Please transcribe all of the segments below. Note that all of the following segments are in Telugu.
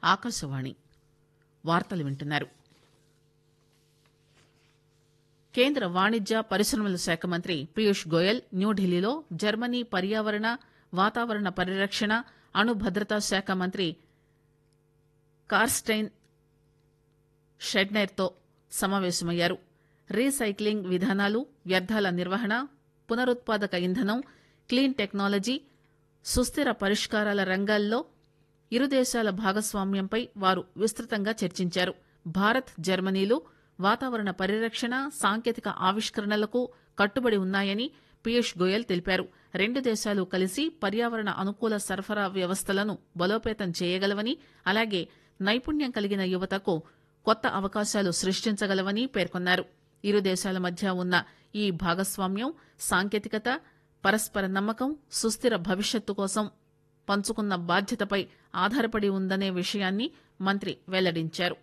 ఆకాశవాణి వార్తలు వింటున్నారు. కేంద్ర వాణిజ్య పరిశ్రమల శాఖ మంత్రి పీయూష్ గోయల్ న్యూఢిల్లీలో జర్మనీ పర్యావరణ వాతావరణ పరిరక్షణ అణు భద్రతా శాఖ మంత్రి కార్స్టైన్ షెడ్నైర్ తో సమావేశమయ్యారు. రీసైక్లింగ్ విధానాలు, వ్యర్థాల నిర్వహణ, పునరుత్పాదక ఇంధనం, క్లీన్ టెక్నాలజీ, సుస్థిర పరిష్కారాల రంగాల్లో ఇరు దేశాల భాగస్వామ్యంపై వారు విస్తృతంగా చర్చించారు. భారత్, జర్మనీలు వాతావరణ పరిరక్షణ, సాంకేతిక ఆవిష్కరణలకు కట్టుబడి ఉన్నాయని పీయూష్ గోయల్ తెలిపారు. రెండు దేశాలు కలిసి పర్యావరణ అనుకూల సరఫరా వ్యవస్థలను బలోపేతం చేయగలవని, అలాగే నైపుణ్యం కలిగిన యువతకు కొత్త అవకాశాలు సృష్టించగలవని పేర్కొన్నారు. ఇరు దేశాల మధ్య ఉన్న ఈ భాగస్వామ్యం సాంకేతికత, పరస్పర నమ్మకం, సుస్థిర భవిష్యత్తు కోసం పంచుకున్న బాధ్యతపై ఆధారపడి ఉందనే విషయాన్ని మంత్రి వెల్లడించారు.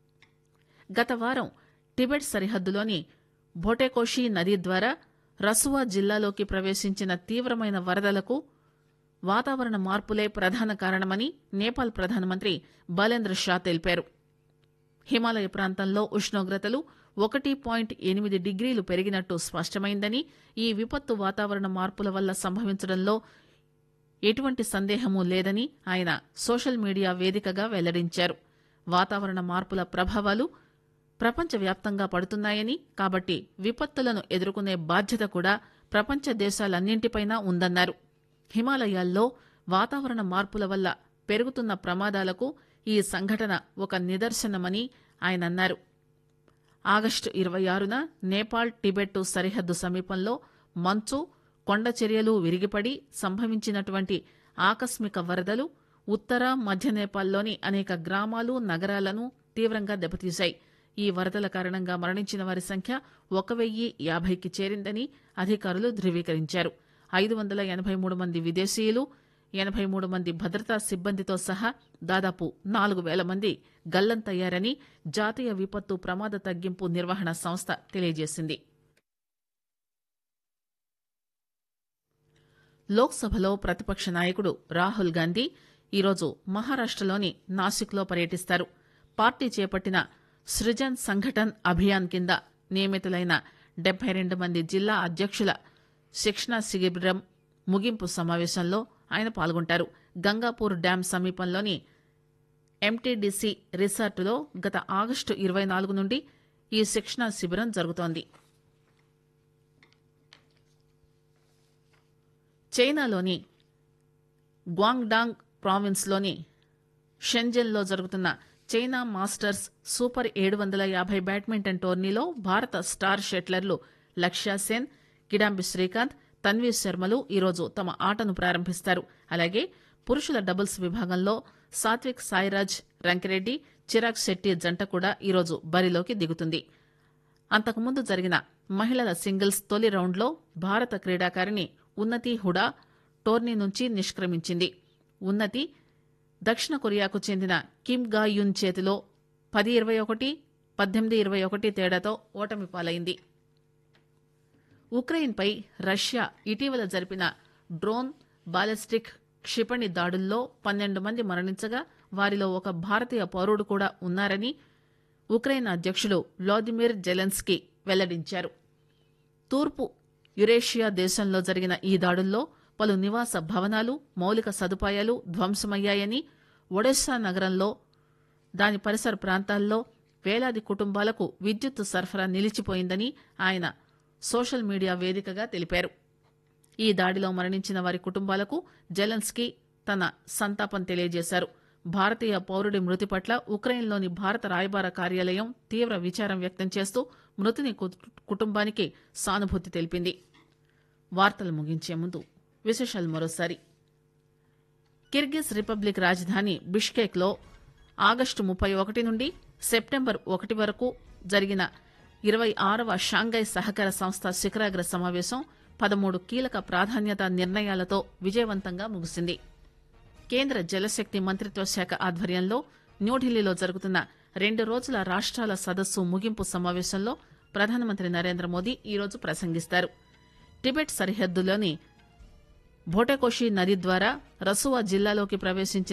గత వారం టిబెట్ సరిహద్దులోని భోటేకోషి నదీ ద్వారా రసువా జిల్లాలోకి ప్రవేశించిన తీవ్రమైన వరదలకు వాతావరణ మార్పులే ప్రధాన కారణమని నేపాల్ ప్రధానమంత్రి బలేంద్ర షా తెలిపారు. హిమాలయ ప్రాంతంలో ఉష్ణోగ్రతలు 1.8 డిగ్రీలు పెరిగినట్టు స్పష్టమైందని, ఈ విపత్తు వాతావరణ మార్పుల వల్ల సంభవించడంలో ఎటువంటి సందేహమూ లేదని ఆయన సోషల్ మీడియా వేదికగా వెల్లడించారు. వాతావరణ మార్పుల ప్రభావాలు ప్రపంచవ్యాప్తంగా పడుతున్నాయని, కాబట్టి విపత్తులను ఎదుర్కొనే బాధ్యత కూడా ప్రపంచ దేశాలన్నింటిపైనా ఉందన్నారు. హిమాలయాల్లో వాతావరణ మార్పుల వల్ల పెరుగుతున్న ప్రమాదాలకు ఈ సంఘటన ఒక నిదర్శనమని ఆయన అన్నారు. ఆగస్టు 26న నేపాల్ టిబెట్ సరిహద్దు సమీపంలో మంచు, కొండ చర్యలు విరిగిపడి సంభవించినటువంటి ఆకస్మిక వరదలు ఉత్తర, మధ్య నేపాల్లోని అనేక గ్రామాలు, నగరాలను తీవ్రంగా దెబ్బతీశాయి. ఈ వరదల కారణంగా మరణించిన వారి సంఖ్య 1050కి చేరిందని అధికారులు ధృవీకరించారు. 583 మంది విదేశీయులు, 83 మంది భద్రతా సిబ్బందితో సహా దాదాపు 4000 మంది గల్లంతయ్యారని జాతీయ విపత్తు ప్రమాద తగ్గింపు నిర్వహణ సంస్థ తెలియజేసింది. లోక్సభలో ప్రతిపక్ష నాయకుడు రాహుల్ గాంధీ ఈరోజు మహారాష్టలోని నాసిక్లో పర్యటిస్తారు. పార్టీ చేపట్టిన సృజన్ సంఘటన్ అభియాన్ కింద నియమితులైన 72 మంది జిల్లా అధ్యక్షుల శిక్షణా శిబిరం ముగింపు సమావేశంలో ఆయన పాల్గొంటారు. గంగాపూర్ డ్యాం సమీపంలోని ఎంటీడీసీ రిసార్టులో గత ఆగస్టు 24 నుండి ఈ శిక్షణా శిబిరం జరుగుతోంది. చైనాలోని గ్వాంగ్డాంగ్ ప్రావిన్స్లోని షెంజన్లో జరుగుతున్న చైనా మాస్టర్స్ సూపర్ 750 బ్యాడ్మింటన్ టోర్నీలో భారత స్టార్ షట్లర్లు లక్ష్య సెన్, కిడాంబి శ్రీకాంత్, తన్వీ శర్మలు ఈరోజు తమ ఆటను ప్రారంభిస్తారు. అలాగే పురుషుల డబుల్స్ విభాగంలో సాత్విక్ సాయిరాజ్ రంకిరెడ్డి, చిరాగ్ శెట్టి జంట కూడా ఈరోజు బరిలోకి దిగుతుంది. అంతకుముందు జరిగిన మహిళల సింగిల్స్ తొలి రౌండ్లో భారత క్రీడాకారిణి ఉన్నతి హుడా టోర్నీ నుంచి నిష్క్రమించింది. ఉన్నతి దక్షిణ కొరియాకు చెందిన కిమ్ గా యున్ చేతిలో 10-21, 18-21 తేడాతో ఓటమి పాలైంది. ఉక్రెయిన్పై రష్యా ఇటీవల జరిపిన డ్రోన్, బాలిస్టిక్ క్షిపణి దాడుల్లో 12 మంది మరణించగా వారిలో ఒక భారతీయ పౌరుడు కూడా ఉన్నారని ఉక్రెయిన్ అధ్యక్షుడు వ్లాదిమిర్ జెలెన్స్కీ వెల్లడించారు. తూర్పు యురేషియా దేశంలో జరిగిన ఈ దాడుల్లో పలు నివాస భవనాలు, మౌలిక సదుపాయాలు ధ్వంసమయ్యాయని, ఒడెస్సా నగరంలో దాని పరిసర ప్రాంతాల్లో వేలాది కుటుంబాలకు విద్యుత్ సరఫరా నిలిచిపోయిందని ఆయన సోషల్ మీడియా వేదికగా తెలిపారు. ఈ దాడిలో మరణించిన వారి కుటుంబాలకు జెలెన్స్కీ తన సంతాపం తెలియజేశారు. భారతీయ పౌరుడి మృతి పట్ల ఉక్రెయిన్లోని భారత రాయబార కార్యాలయం తీవ్ర విచారం వ్యక్తం చేస్తూ మృతుని కుటుంబానికి సానుభూతి తెలిపింది. వార్తలు ముగించే ముందు విశేషాలు మరోసారి. కిర్గిజ్ రిపబ్లిక్ రాజధాని బిష్కెక్ లో ఆగస్టు 31 నుండి సెప్టెంబర్ 1 వరకు జరిగిన 26వ షాంఘై సహకార సంస్థ శిఖరాగ్ర సమావేశం 13 కీలక ప్రాధాన్యత నిర్ణయాలతో విజయవంతంగా ముగిసింది. కేంద్ర జలశక్తి మంత్రిత్వ శాఖ ఆధ్వర్యంలో న్యూఢిల్లీలో జరుగుతున్న 2 రోజుల రాష్ట్రాల సదస్సు ముగింపు సమావేశంలో ప్రధానమంత్రి నరేంద్ర మోదీ ఈరోజు ప్రసంగిస్తారు. టిబెట్ సరిహద్దులోని భోటేకోషి నది ద్వారా రసువా జిల్లాలోకి ప్రవేశించిన